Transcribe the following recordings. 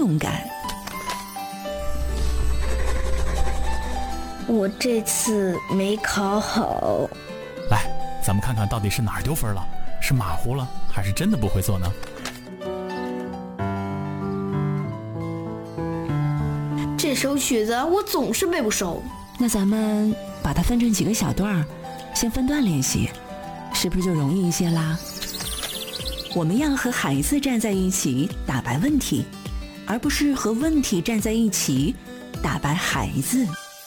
动感。 我这次没考好。 来，咱们看看到底是哪儿丢分了，是马虎了，还是真的不会做呢？ 这首曲子我总是背不熟。 那咱们把它分成几个小段，先分段练习，是不是就容易一些啦？我们要和孩子站在一起打败问题，而不是和问题站在一起打败孩子。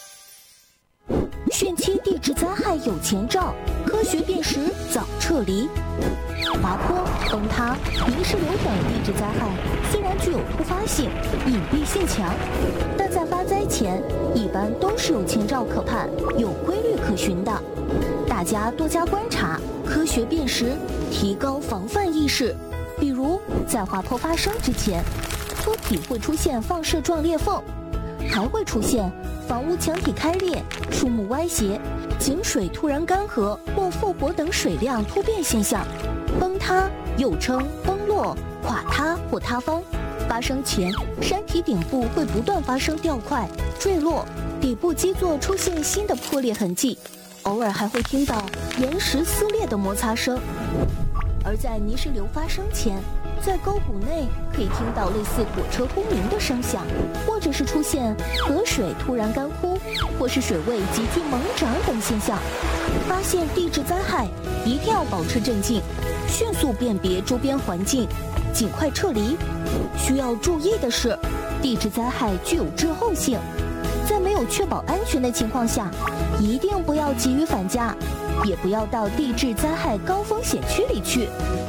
汛期地质灾害有前兆，科学辨识早撤离。滑坡、崩塌、泥石流等地质灾害虽然具有突发性、隐蔽性强，但在发灾前一般都是有前兆可盼、有规律可循的。大家多加观察，科学辨识，提高防范意识。比如在滑坡发生之前，坡体会出现放射状裂缝，还会出现房屋墙体开裂、树木歪斜、井水突然干涸或复活等水量突变现象。崩塌又称崩落、垮塌或塌方，发生前山体顶部会不断发生掉块、坠落，底部基座出现新的破裂痕迹，偶尔还会听到岩石撕裂的摩擦声。而在泥石流发生前，在沟谷内可以听到类似火车轰鸣的声响，或者是出现河水突然干枯，或是水位急剧猛涨等现象。发现地质灾害，一定要保持镇静，迅速辨别周边环境，尽快撤离。需要注意的是，地质灾害具有滞后性，在没有确保安全的情况下，一定不要急于返家，也不要到地质灾害高风险区里去。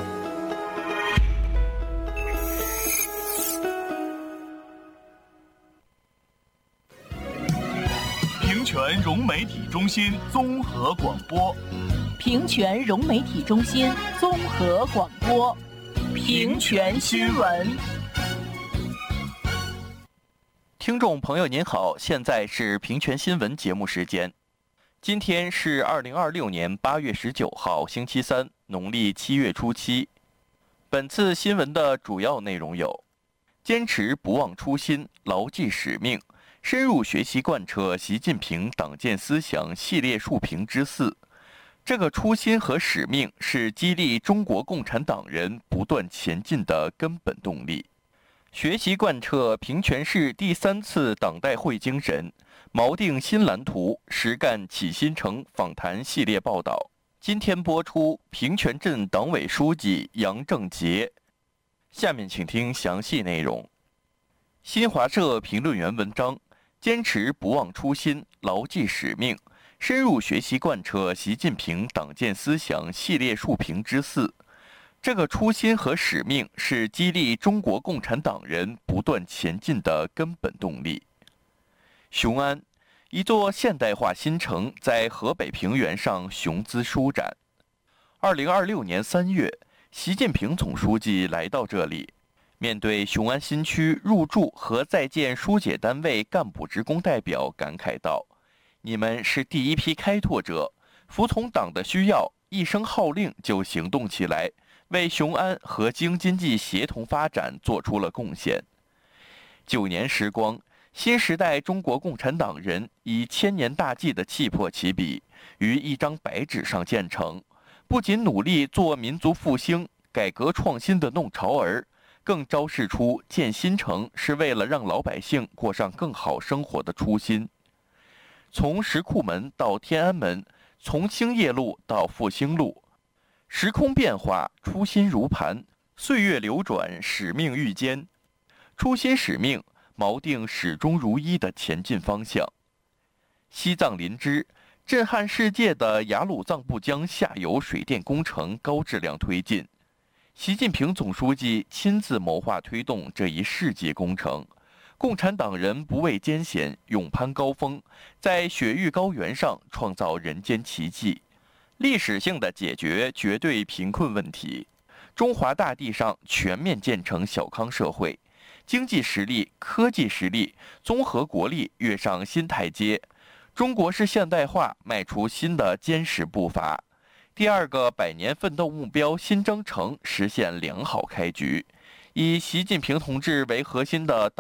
平泉融媒体中心综合广播， 平泉融媒体中心综合广播，平泉新闻。 听众朋友您好，现在是平泉新闻节目时间。今天是2026年8月19号，星期三，农历7月初7。本次新闻的主要内容有：坚持不忘初心，牢记使命，深入学习贯彻习近平党建思想系列述评之4。这个初心和使命是激励中国共产党人不断前进的根本动力。学习贯彻平泉市第3次党代会精神，锚定新蓝图，实干启新城访谈系列报道。今天播出平泉镇党委书记杨正杰。下面请听详细内容。新华社评论员文章：坚持不忘初心，牢记使命，深入学习贯彻习近平党建思想系列述评之4。这个初心和使命是激励中国共产党人不断前进的根本动力。雄安，一座现代化新城在河北平原上雄姿舒展。2026年3月，习近平总书记来到这里，面对雄安新区入驻和在建疏解单位干部职工代表，感慨道：“你们是第一批开拓者，服从党的需要，一声号令就行动起来，为雄安和京津冀协同发展做出了贡献。9年时光，新时代中国共产党人以千年大计的气魄起笔，于一张白纸上建成，不仅努力做民族复兴、改革创新的弄潮儿，更昭示出建新城是为了让老百姓过上更好生活的初心。从石库门到天安门，从兴业路到复兴路，时空变化，初心如磐，岁月流转，使命愈坚。初心使命，锚定始终如一的前进方向。西藏林芝，震撼世界的雅鲁藏布江下游水电工程高质量推进。习近平总书记亲自谋划推动这一世纪工程，共产党人不畏艰险，勇攀高峰，在雪域高原上创造人间奇迹，历史性的解决绝对贫困问题，中华大地上全面建成小康社会，经济实力、科技实力、综合国力跃上新台阶，中国式现代化迈出新的坚实步伐。第2个100年奋斗目标新征程实现良好开局，以习近平同志为核心的党